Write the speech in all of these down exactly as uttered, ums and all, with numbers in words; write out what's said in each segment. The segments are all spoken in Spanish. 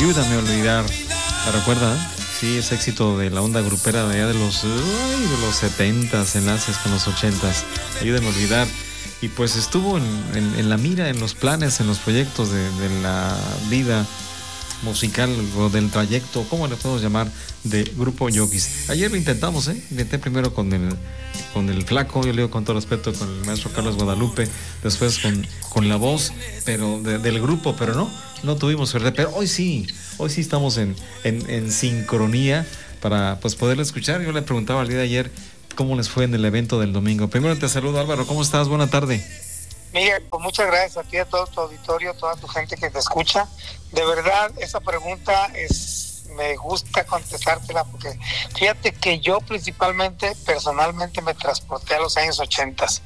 Ayúdame a olvidar. ¿La recuerda? Sí, es éxito de la onda grupera de allá de los, ay, de los setentas, enlaces con los ochentas. Ayúdame a olvidar. Y pues estuvo en, en, en la mira, en los planes, en los proyectos de, de la vida musical o del trayecto, ¿cómo le podemos llamar? De Grupo Yokis. Ayer lo intentamos, ¿eh? Intenté primero con el, con el flaco, yo le digo con todo respeto, con el maestro Carlos Guadalupe, después con, con la voz, pero de, del grupo, pero no, no tuvimos suerte. Pero hoy sí, hoy sí estamos en, en, en sincronía para pues poderle escuchar. Yo le preguntaba al día de ayer cómo les fue en el evento del domingo. Primero te saludo, Álvaro, ¿cómo estás? Buena tarde. Miguel, pues muchas gracias a ti, a todo tu auditorio, a toda tu gente que te escucha. De verdad, esa pregunta es, me gusta contestártela porque fíjate que yo principalmente, personalmente, me transporté a los años ochentas.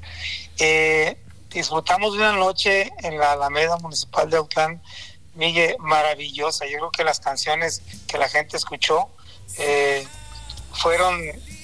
Eh, disfrutamos de una noche en la Alameda Municipal de Autlán, Miguel, maravillosa. Yo creo que las canciones que la gente escuchó eh, fueron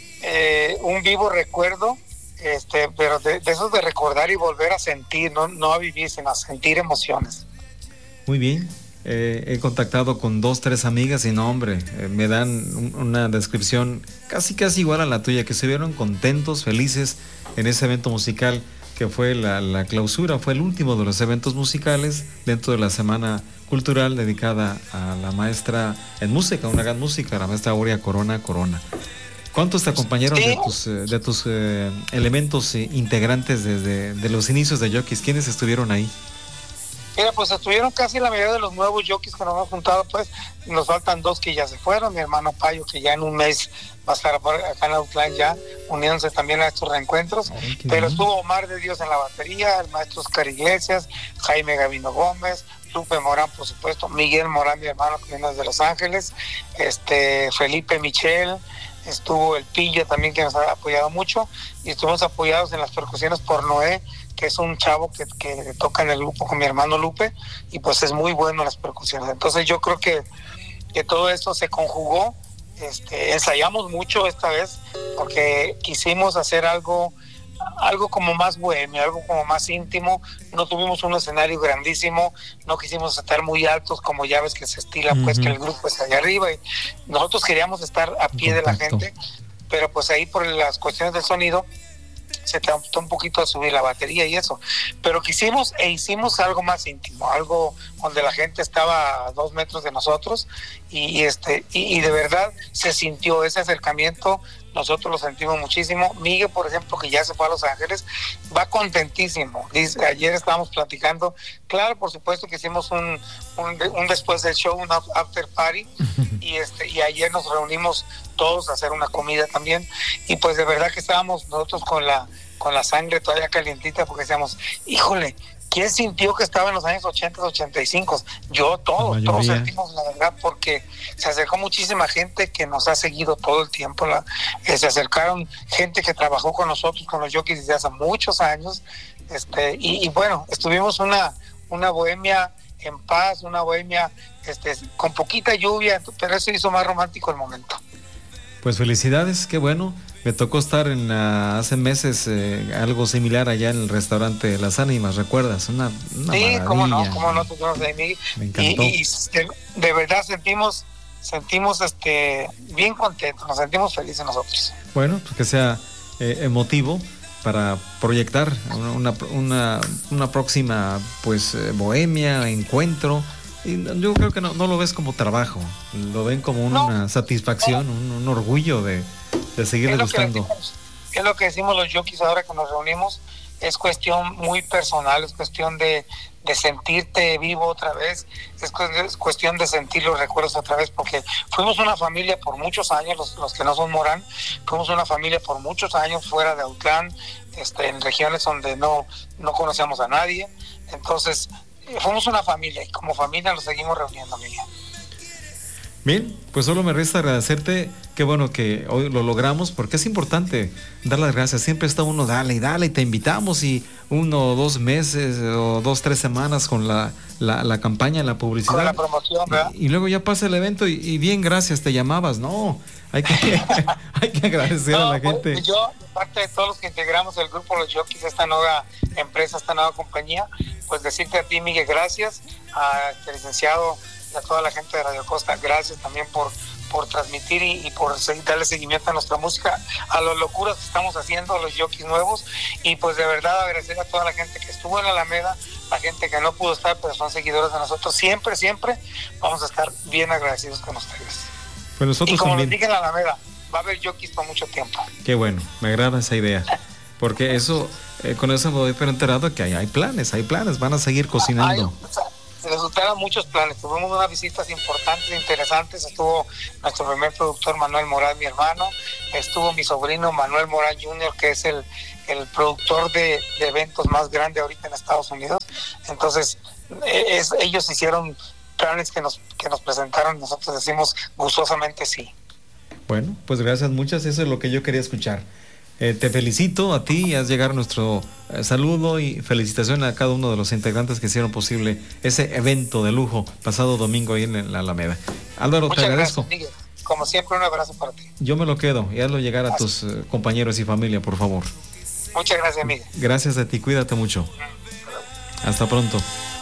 eh, un vivo recuerdo. Este, pero de, de esos de recordar y volver a sentir, no, no a vivir, sino a sentir emociones. Muy bien, eh, he contactado con dos, tres amigas y no, hombre, eh, me dan un, una descripción casi casi igual a la tuya, que se vieron contentos, felices en ese evento musical que fue la, la clausura, fue el último de los eventos musicales dentro de la Semana Cultural dedicada a la maestra en música, una gran música, la maestra Aurea Corona Corona. ¿Cuántos te acompañaron sí. de tus, de tus eh, elementos eh, integrantes desde de los inicios de Yokis? ¿Quiénes estuvieron ahí? Mira, pues estuvieron casi la mayoría de los nuevos Yokis que nos hemos juntado, pues nos faltan dos que ya se fueron, mi hermano Payo, que ya en un mes va a estar acá en Autlán ya, uniéndose también a estos reencuentros. Ay, pero bien. Estuvo Omar de Dios en la batería, el maestro Oscar Iglesias, Jaime Gavino Gómez, Lupe Morán, por supuesto, Miguel Morán, mi hermano, que viene desde Los Ángeles, este Felipe Michel, estuvo el Pillo también, que nos ha apoyado mucho, y estuvimos apoyados en las percusiones por Noé, que es un chavo que, que toca en el grupo con mi hermano Lupe, y pues es muy bueno en las percusiones. Entonces yo creo que, que todo esto se conjugó. Este, ensayamos mucho esta vez, porque quisimos hacer algo algo como más bohemio, algo como más íntimo. No tuvimos un escenario grandísimo, no quisimos estar muy altos, como ya ves que se estila, uh-huh. pues que el grupo está allá arriba, y nosotros queríamos estar a pie de la gente, pero pues ahí por las cuestiones del sonido se tardó un poquito a subir la batería y eso, pero quisimos e hicimos algo más íntimo, algo donde la gente estaba a dos metros de nosotros, y, y este y, y de verdad se sintió ese acercamiento. Nosotros lo sentimos muchísimo. Miguel, por ejemplo, que ya se fue a Los Ángeles, va contentísimo. Dice, ayer estábamos platicando, claro, por supuesto que hicimos un, un, un después del show, un after party, y este y ayer nos reunimos todos a hacer una comida también, y pues de verdad que estábamos nosotros con la con la sangre todavía calientita, porque decíamos, híjole, ¿quién sintió que estaba en los años ochenta, ochenta y cinco? Yo, todos, todos sentimos, la verdad, porque se acercó muchísima gente que nos ha seguido todo el tiempo. La, eh, se acercaron gente que trabajó con nosotros, con los Yokis desde hace muchos años, este y, y bueno, estuvimos una, una bohemia en paz, una bohemia este, con poquita lluvia, pero eso hizo más romántico el momento. Pues felicidades, qué bueno. Me tocó estar en uh, hace meses eh, algo similar allá en el restaurante Las Ánimas, ¿recuerdas? Una, una sí, maravilla. cómo no, cómo no, tuvimos ahí, Miguel. Me encantó. Y, y de, de verdad sentimos, sentimos este bien contentos, nos sentimos felices nosotros. Bueno, pues que sea eh, emotivo para proyectar una, una, una, una próxima pues eh, bohemia, encuentro. Y yo creo que no, no lo ves como trabajo, lo ven como una no, satisfacción, no. un, un orgullo de, de seguirle gustando. Que es lo que decimos los Yokis ahora que nos reunimos, es cuestión muy personal, es cuestión de, de sentirte vivo otra vez, es, cu- es cuestión de sentir los recuerdos otra vez, porque fuimos una familia por muchos años, los, los que no son Morán, fuimos una familia por muchos años fuera de Autlán, este, en regiones donde no, no conocíamos a nadie, entonces fuimos una familia y como familia nos seguimos reuniendo, Miguel. Bien, pues solo me resta agradecerte, qué bueno que hoy lo logramos, porque es importante dar las gracias, siempre está uno dale y dale y te invitamos y uno o dos meses o dos, tres semanas con la, la, la campaña, la publicidad. Con la promoción, ¿verdad? Y, y luego ya pasa el evento y, y bien, gracias, te llamabas, no, hay que, hay que agradecer no, a la gente. Pues yo, de parte de todos los que integramos el grupo Los Yokis, esta nueva empresa, esta nueva compañía, pues decirte a ti, Miguel, gracias, a este licenciado y a toda la gente de Radio Costa, gracias también por, por transmitir y, y por seguir, darle seguimiento a nuestra música, a las locuras que estamos haciendo, a los jockeys nuevos, y pues de verdad agradecer a toda la gente que estuvo en la Alameda, la gente que no pudo estar, pero son seguidores de nosotros. Siempre, siempre vamos a estar bien agradecidos con ustedes. Pues nosotros y como también. les dije en la Alameda, va a haber jockeys por mucho tiempo. Qué bueno, me agrada esa idea. Porque eso, eh, con eso me doy por enterado que hay, hay planes, hay planes, van a seguir cocinando. Hay, o sea, se resultaron muchos planes, tuvimos unas visitas importantes, interesantes, estuvo nuestro primer productor Manuel Morán, mi hermano, estuvo mi sobrino Manuel Morán junior, que es el, el productor de, de eventos más grande ahorita en Estados Unidos. Entonces, es, ellos hicieron planes que nos, que nos presentaron, nosotros decimos gustosamente sí. Bueno, pues gracias muchas, eso es lo que yo quería escuchar. Eh, te felicito a ti, haz llegar nuestro eh, saludo y felicitación a cada uno de los integrantes que hicieron posible ese evento de lujo pasado domingo ahí en la Alameda. Álvaro, Muchas te agradezco. Gracias, Miguel. Como siempre, un abrazo para ti. Yo me lo quedo y hazlo llegar a Gracias. tus eh, compañeros y familia, por favor. Muchas gracias, Miguel. Gracias a ti, cuídate mucho. Hasta pronto.